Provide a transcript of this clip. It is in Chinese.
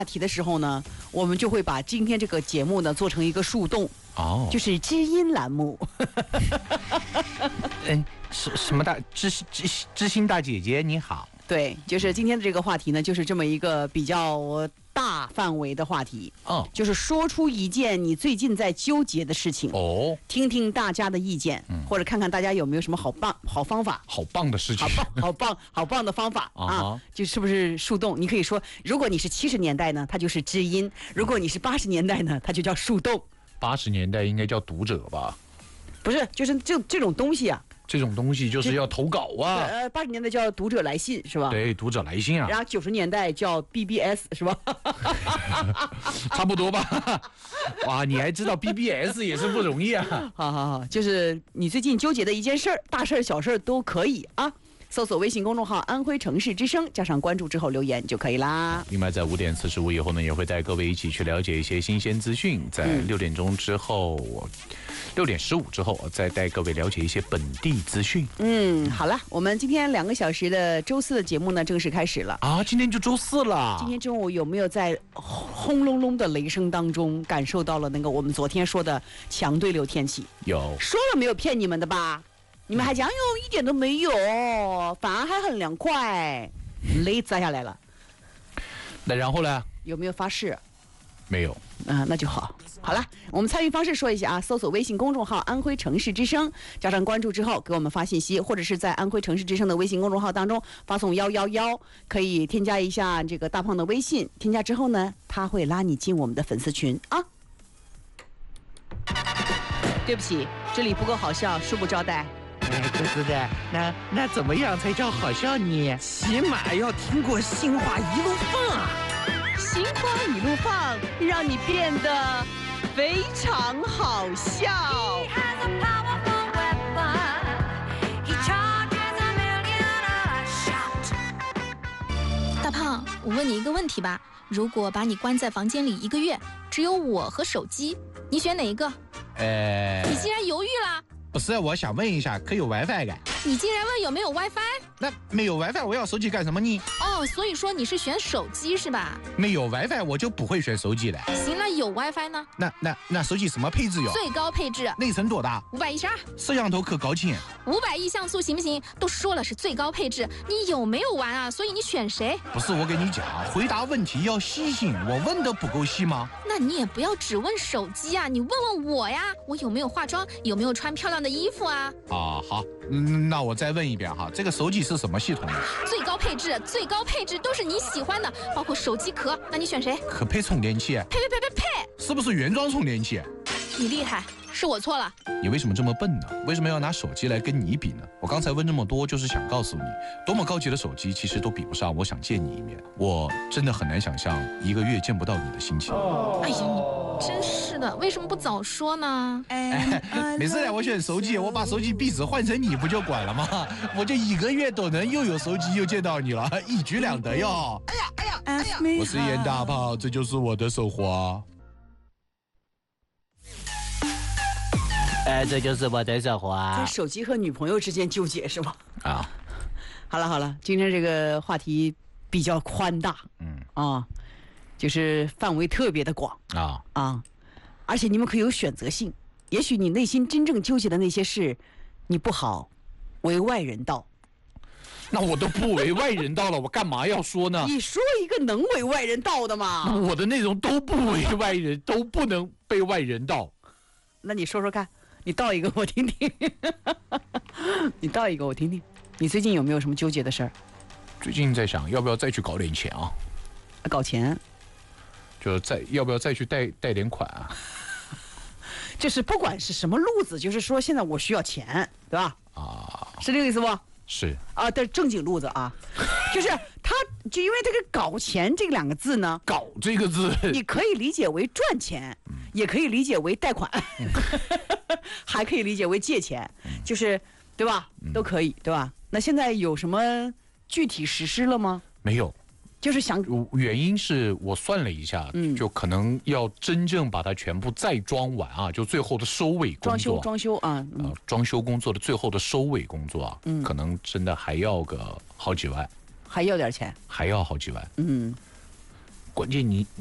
话题的时候呢，我们就会把今天这个节目呢做成一个树洞，就是知音栏目。 什么知心大姐姐你好。 对，就是今天的这个话题呢，就是这么一个比较大范围的话题。就是说出一件你最近在纠结的事情，听听大家的意见，或者看看大家有没有什么好方法。 好棒的事情， 好棒的方法啊！就是不是树洞？你可以说，如果你是70年代呢，它就是知音；如果你是80年代呢，它就叫树洞。 80年代应该叫读者吧？ 不是，就是这种东西啊。 这种东西就是要投稿啊。 80年代叫读者来信是吧？ 对，读者来信啊。 然后90年代叫 BBS 是吧？ 差不多吧。哇，你还知道 BBS 也是不容易啊。 好，就是你最近纠结的一件事儿，大事儿小事儿都可以啊。搜索微信公众号安徽城市之声，加上关注之后留言就可以啦。 另外在5点45以后呢，也会带各位一起去了解一些新鲜资讯。在6点钟之后，6点15之后再带各位了解一些本地资讯。 好了，我们今天2个小时的周4的节目呢正式开始了啊！今天就周4了。 今天中午有没有在轰隆隆的雷声当中感受到了那个我们昨天说的强对流天气？ 有， 说了没有骗你们的吧？你们还讲一点都没有，反而还很凉快，雷砸下来了。 那然后呢？ 有没有发誓？ 没有。 那就好。好了，我们参与方式说一下啊，搜索微信公众号安徽城市之声，加上关注之后给我们发信息，或者是在安徽城市之声的微信公众号当中发送111，可以添加一下这个大胖的微信，添加之后呢，他会拉你进我们的粉丝群啊。对不起，这里不够好笑，恕不招待。 哥哥，那怎么样才叫好笑呢？ 起码要听过心花一路放啊！ 心花一路放，让你变得非常好笑。 大胖，我问你一个问题吧，如果把你关在房间里1个月，只有我和手机，你选哪一个？你竟然犹豫了？ 不是，我想问一下，可有 WiFi 的？ 你竟然问有没有 WiFi？ 那没有 WiFi，我要手机干什么呢？ 所以说你是选手机是吧？ 没有 WiFi，我就不会选手机了。 行，那有 WiFi 呢？ 那手机什么配置哟？ 最高配置。 内存多大 ？512。 摄像头可高清 ？500亿像素行不行？都说了是最高配置，你有没有玩啊？所以你选谁？ 不是，我跟你讲，回答问题要细心，我问的不够细吗？ 那你也不要只问手机啊，你问问我呀，我有没有化妆，有没有穿漂亮的衣服啊？ 好，那我再问一遍哈，这个手机是什么系统的？ 最高配置都是你喜欢的，包括手机壳，那你选谁？ 可配充电器？ 配， 是不是原装充电器？ 你厉害，是我错了。 你为什么这么笨呢？为什么要拿手机来跟你比呢？我刚才问这么多，就是想告诉你，多么高级的手机其实都比不上我想见你一面。我真的很难想象1个月见不到你的心情。 哎呀，你真是的，为什么不早说呢？ 没事的，我选手机，我把手机壁纸换成你不就管了吗？我就1个月都能又有手机又见到你了，一举两得哟。哎呀，我是严大炮，这就是我的生活。 这就是我的生活。 在手机和女朋友之间纠结是吧？好了，今天这个话题比较宽大，就是范围特别的广而且你们可以有选择性。也许你内心真正纠结的那些事，你不好为外人道。 那我都不为外人道了，我干嘛要说呢？ 你说一个能为外人道的吗？ 我的内容都不为外人，都不能被外人道。 那你说说看，你道一个我听听。你道一个我听听。你最近有没有什么纠结的事儿？ 最近在想，要不要再去搞点钱啊？ 搞钱？ 就要不要再去贷点款啊？ 就是不管是什么路子，就是说现在我需要钱，对吧？是这个意思不？ 是但正经路子啊，就是他就因为这个搞钱这2个字呢， 搞这个字， 你可以理解为赚钱，也可以理解为贷款，还可以理解为借钱，就是对吧？都可以，对吧？那现在有什么具体实施了吗？ 没有。 就是想， 原因是我算了一下，就可能要真正把它全部再装完啊，就最后的收尾工作， 装修啊， 装修工作的最后的收尾工作啊，可能真的还要个好几万， 还要点钱， 还要好几万， 关键你